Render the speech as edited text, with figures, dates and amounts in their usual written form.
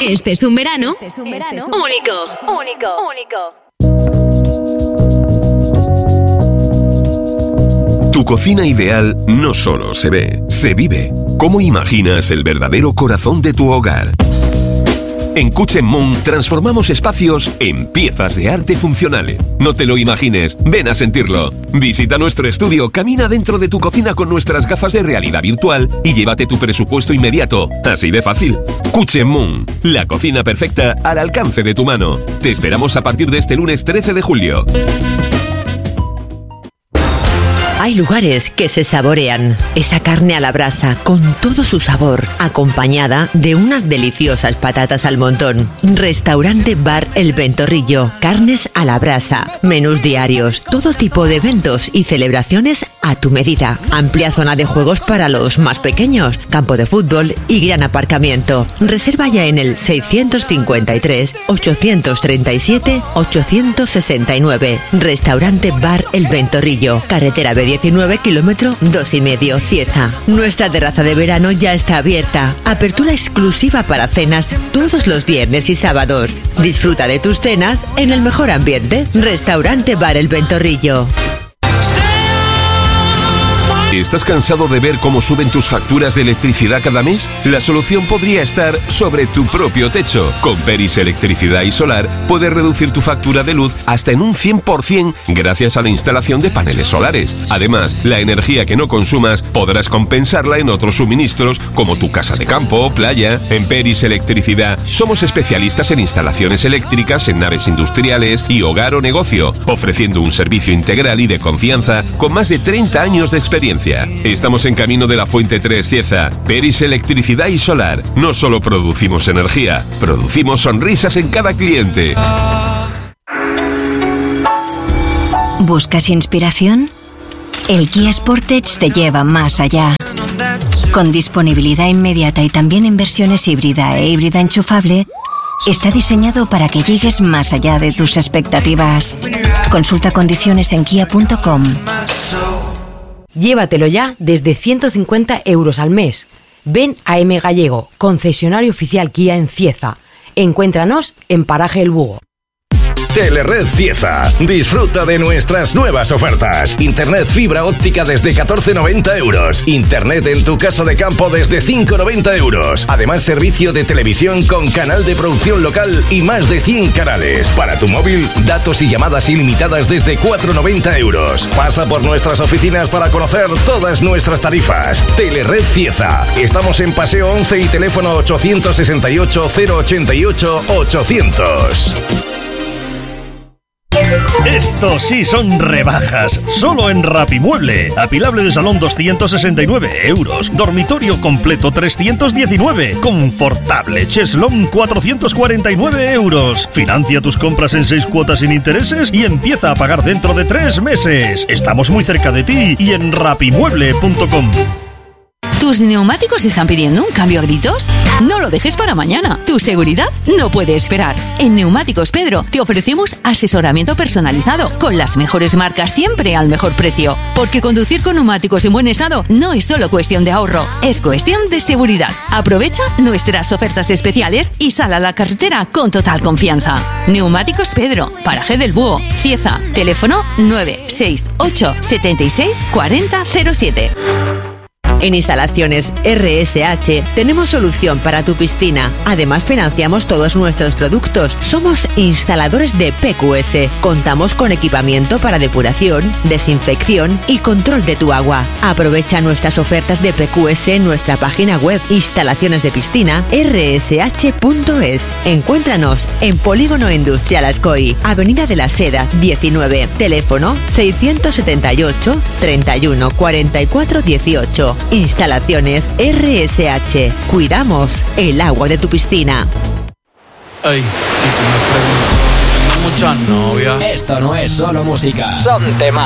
Este es un verano único. Tu cocina ideal no solo se ve, se vive. ¿Cómo imaginas el verdadero corazón de tu hogar? En Kitchen Moon transformamos espacios en piezas de arte funcionales. No te lo imagines, ven a sentirlo. Visita nuestro estudio, camina dentro de tu cocina con nuestras gafas de realidad virtual y llévate tu presupuesto inmediato. Así de fácil. Kitchen Moon, la cocina perfecta al alcance de tu mano. Te esperamos a partir de este lunes 13 de julio. Hay lugares que se saborean. Esa carne a la brasa con todo su sabor, acompañada de unas deliciosas patatas al montón. Restaurante Bar El Ventorrillo. Carnes a la brasa, menús diarios, todo tipo de eventos y celebraciones a tu medida. Amplia zona de juegos para los más pequeños, campo de fútbol y gran aparcamiento. Reserva ya en el 653 837 869. Restaurante Bar El Ventorrillo. Carretera B19, kilómetro 2,5, Cieza. Nuestra terraza de verano ya está abierta. Apertura exclusiva para cenas todos los viernes y sábados. Disfruta de tus cenas en el mejor ambiente. Restaurante Bar El Ventorrillo. ¿Estás cansado de ver cómo suben tus facturas de electricidad cada mes? La solución podría estar sobre tu propio techo. Con Peris Electricidad y Solar puedes reducir tu factura de luz hasta en un 100% gracias a la instalación de paneles solares. Además, la energía que no consumas podrás compensarla en otros suministros como tu casa de campo o playa. En Peris Electricidad somos especialistas en instalaciones eléctricas en naves industriales y hogar o negocio, ofreciendo un servicio integral y de confianza con más de 30 años de experiencia. Estamos en Camino de la Fuente 3, Cieza. Peris Electricidad y Solar. No solo producimos energía, producimos sonrisas en cada cliente. ¿Buscas inspiración? El Kia Sportage te lleva más allá. Con disponibilidad inmediata y también en versiones híbrida e híbrida enchufable, está diseñado para que llegues más allá de tus expectativas. Consulta condiciones en kia.com. Llévatelo ya desde 150 € al mes. Ven a M Gallego, concesionario oficial Kia en Cieza. Encuéntranos en Paraje El Bugo. Telered Cieza. Disfruta de nuestras nuevas ofertas. Internet fibra óptica desde 14,90 €. Internet en tu casa de campo desde 5,90 €. Además, servicio de televisión con canal de producción local y más de 100 canales. Para tu móvil, datos y llamadas ilimitadas desde 4,90 €. Pasa por nuestras oficinas para conocer todas nuestras tarifas. Telered Cieza. Estamos en Paseo 11 y teléfono 868 088 800. Estos sí son rebajas, solo en Rapimueble. Apilable de salón 269 €, dormitorio completo 319, confortable cheslón 449 €. Financia tus compras en 6 cuotas sin intereses y empieza a pagar dentro de 3 meses. Estamos muy cerca de ti y en rapimueble.com. ¿Tus neumáticos están pidiendo un cambio a gritos? No lo dejes para mañana. Tu seguridad no puede esperar. En Neumáticos Pedro te ofrecemos asesoramiento personalizado con las mejores marcas siempre al mejor precio. Porque conducir con neumáticos en buen estado no es solo cuestión de ahorro, es cuestión de seguridad. Aprovecha nuestras ofertas especiales y sal a la carretera con total confianza. Neumáticos Pedro, Paraje del Búho, Cieza. Teléfono 968 76 40 07. En Instalaciones RSH tenemos solución para tu piscina. Además, financiamos todos nuestros productos. Somos instaladores de PQS. Contamos con equipamiento para depuración, desinfección y control de tu agua. Aprovecha nuestras ofertas de PQS en nuestra página web instalaciones de piscina rsh.es. Encuéntranos en Polígono Industrial Ascoy, Avenida de la Seda 19. Teléfono 678 31 44 18. Instalaciones RSH. Cuidamos el agua de tu piscina. Ey, y tú me preguntas si tengo muchas novias. Esto no es solo música, son temas.